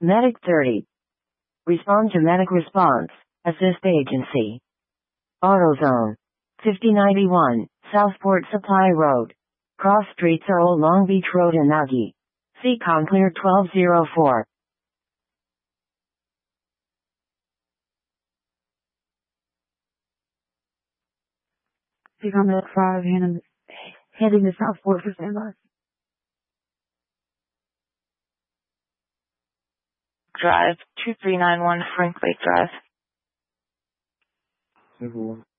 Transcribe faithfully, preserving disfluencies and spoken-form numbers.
Medic thirty. Respond to medic response. Assist agency. AutoZone. fifty ninety-one, Southport Supply Road. Cross streets are Old Long Beach Road and Nagy. Seacon Clear twelve oh four. Seacon Medic five, heading, heading to Southport for standby. Drive, two three nine one Frank Lake Drive. Everyone.